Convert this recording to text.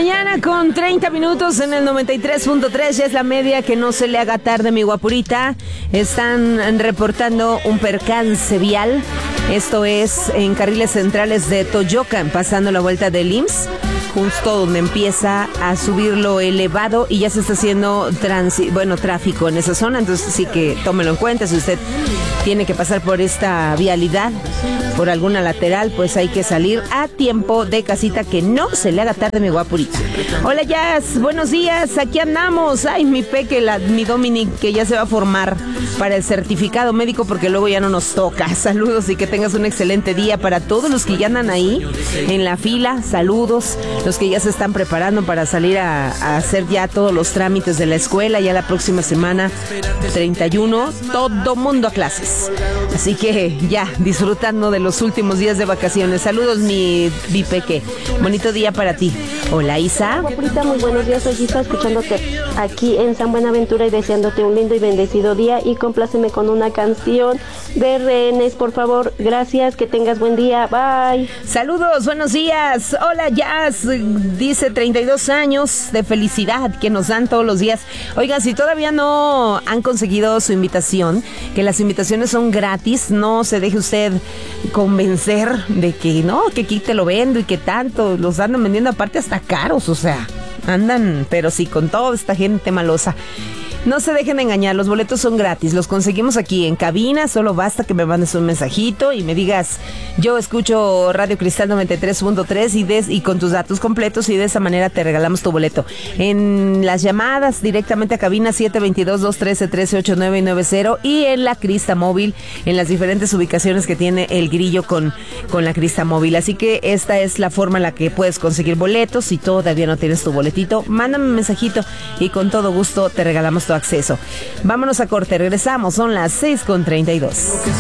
mañana con 30 minutos en el 93.3. Ya es la media, que no se le haga tarde, mi guapurita. Están reportando un percance vial. Esto es en carriles centrales de Toyocan, pasando la vuelta del IMSS, justo donde empieza a subir lo elevado, y ya se está haciendo tráfico en esa zona. Entonces sí que tómelo en cuenta. Si usted tiene que pasar por esta vialidad, por alguna lateral, pues hay que salir a tiempo de casita, que no se le haga tarde, mi guapurita. Hola, Jazz, buenos días, aquí andamos. Ay, mi peque, mi Dominic, que ya se va a formar para el certificado médico, porque luego ya no nos toca. Saludos y que tengas un excelente día. Para todos los que ya andan ahí en la fila, saludos. Los que ya se están preparando para salir a hacer ya todos los trámites de la escuela, ya la próxima semana, 31, todo mundo a clases. Así que ya disfrutando de los últimos días de vacaciones. Saludos, mi peque. Bonito día para ti. Hola, Isa. Guapurita, muy buenos días. Soy Isa, escuchándote aquí en San Buenaventura y deseándote un lindo y bendecido día. Y compláceme con una canción de Rehenes, por favor. Gracias, que tengas buen día. Bye. Saludos, buenos días. Hola, Jazz. Dice 32 años de felicidad que nos dan todos los días. Oigan, si todavía no han conseguido su invitación, que las invitaciones son gratis, no se deje usted convencer de que no, que aquí te lo vendo y que tanto. Los andan vendiendo aparte hasta caros, o sea, andan, pero sí, con toda esta gente malosa. No se dejen engañar, los boletos son gratis, los conseguimos aquí en cabina. Solo basta que me mandes un mensajito y me digas: yo escucho Radio Cristal 93.3 y con tus datos completos, y de esa manera te regalamos tu boleto. En las llamadas directamente a cabina 722-213-1389 y 90, y en la Crista Móvil, en las diferentes ubicaciones que tiene el Grillo con la Crista Móvil. Así que esta es la forma en la que puedes conseguir boletos. Si todavía no tienes tu boletito, mándame un mensajito y con todo gusto te regalamos tu acceso. Vámonos a corte, regresamos, son las 6:32.